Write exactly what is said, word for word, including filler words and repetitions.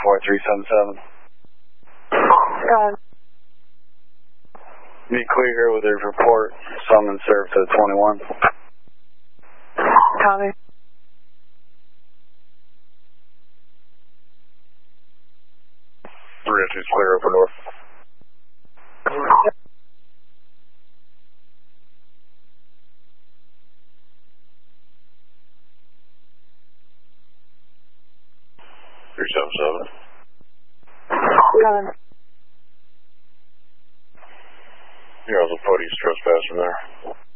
four three seven seven. Got it. Be clear here with a report. Summons served to twenty-one. Copy. three oh two clear, open door. three seven seven. Got it. You're on the police trespass from there.